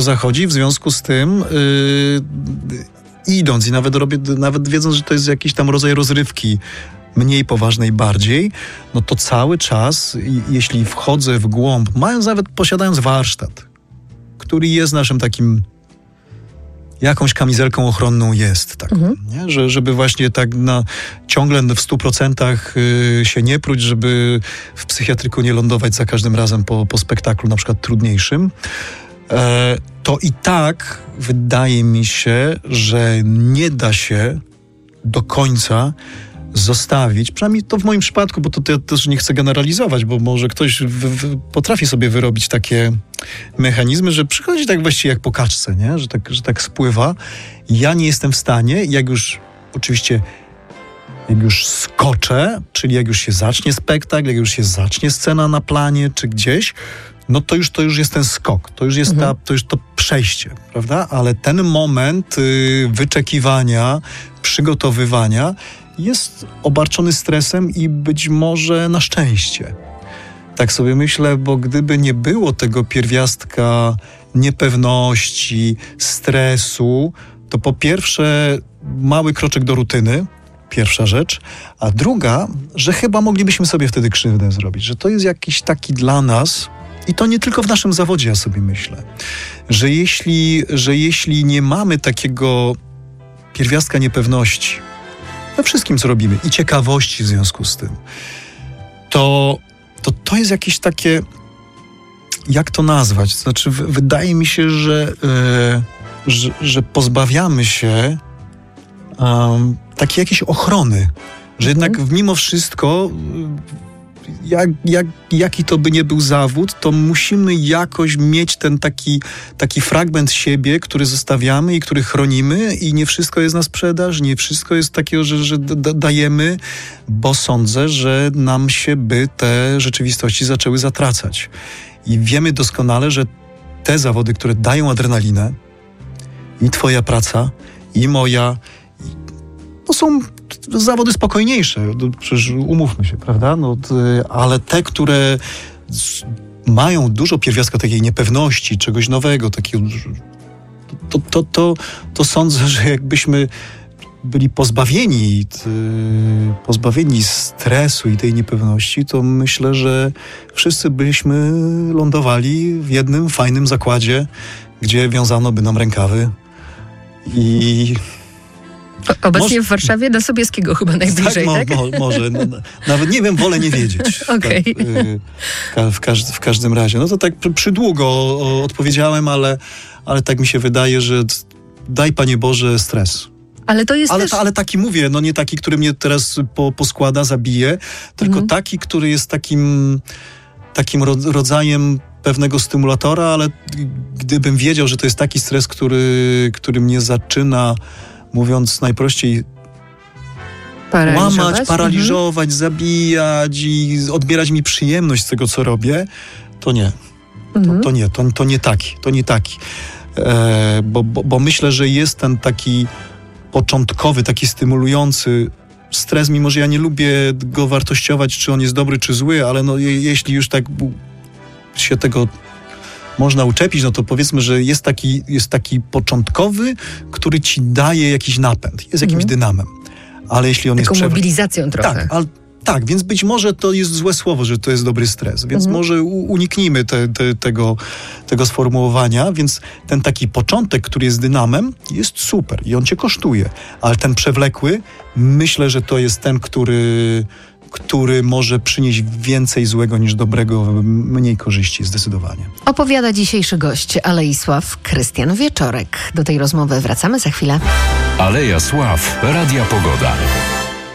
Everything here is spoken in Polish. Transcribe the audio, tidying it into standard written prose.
zachodzi, w związku z tym idąc i nawet wiedząc, że to jest jakiś tam rodzaj rozrywki, mniej poważnej bardziej, no to cały czas, jeśli wchodzę w głąb, posiadając warsztat, który jest naszym takim, jakąś kamizelką ochronną jest, tak, nie? Żeby właśnie tak ciągle w 100% się nie pruć, żeby w psychiatryku nie lądować za każdym razem po spektaklu, na przykład trudniejszym, to i tak wydaje mi się, że nie da się do końca zostawić, przynajmniej to w moim przypadku, bo to ja też nie chcę generalizować, bo może ktoś potrafi sobie wyrobić takie mechanizmy, że przychodzi tak właściwie jak po kaczce, nie? Że tak spływa. Ja nie jestem w stanie, jak już skoczę, czyli jak już się zacznie spektakl, jak już się zacznie scena na planie, czy gdzieś, no to już jest ten skok, to już jest to przejście, prawda? Ale ten moment wyczekiwania, przygotowywania jest obarczony stresem i być może na szczęście. Tak sobie myślę, bo gdyby nie było tego pierwiastka niepewności, stresu, to po pierwsze mały kroczek do rutyny, pierwsza rzecz, a druga, że chyba moglibyśmy sobie wtedy krzywdę zrobić, że to jest jakiś taki dla nas, i to nie tylko w naszym zawodzie, ja sobie myślę, że jeśli nie mamy takiego pierwiastka niepewności we wszystkim, co robimy i ciekawości w związku z tym, to jest jakieś takie, jak to nazwać? Znaczy, wydaje mi się, że pozbawiamy się takiej jakiejś ochrony, że jednak mimo wszystko, jaki to by nie był zawód, to musimy jakoś mieć ten taki fragment siebie, który zostawiamy i który chronimy, i nie wszystko jest na sprzedaż, nie wszystko jest takiego, że dajemy, bo sądzę, że nam się by te rzeczywistości zaczęły zatracać. I wiemy doskonale, że te zawody, które dają adrenalinę, i twoja praca, i moja, to są zawody spokojniejsze, przecież umówmy się, prawda? Ale te, które mają dużo pierwiastka takiej niepewności, czegoś nowego, takiego, to sądzę, że jakbyśmy byli pozbawieni stresu i tej niepewności, to myślę, że wszyscy byśmy lądowali w jednym fajnym zakładzie, gdzie wiązano by nam rękawy i... Obecnie w Warszawie do Sobieskiego chyba najbliżej, tak? Może. Nawet nie wiem, wolę nie wiedzieć. Okej. W każdym razie. No to tak przydługo odpowiedziałem, ale tak mi się wydaje, że daj, Panie Boże, stres. Ale to jest ale taki mówię, no nie taki, który mnie teraz poskłada, zabije, tylko taki, który jest takim rodzajem pewnego stymulatora, ale gdybym wiedział, że to jest taki stres, który mnie zaczyna, mówiąc najprościej, łamać, paraliżować, zabijać i odbierać mi przyjemność z tego, co robię, to nie. To nie taki. Bo myślę, że jest ten taki początkowy, taki stymulujący stres, mimo że ja nie lubię go wartościować, czy on jest dobry, czy zły, ale jeśli już tak się tego można uczepić, no to powiedzmy, że jest taki początkowy, który ci daje jakiś napęd, jest jakimś dynamem. Ale jeśli on taką mobilizacją trochę. Tak, więc być może to jest złe słowo, że to jest dobry stres, więc może uniknijmy tego sformułowania, więc ten taki początek, który jest dynamem, jest super i on cię kosztuje, ale ten przewlekły, myślę, że to jest ten, który może przynieść więcej złego niż dobrego, mniej korzyści zdecydowanie. Opowiada dzisiejszy gość Alei Sław, Krystian Wieczorek. Do tej rozmowy wracamy za chwilę. Aleja Sław, Radia Pogoda.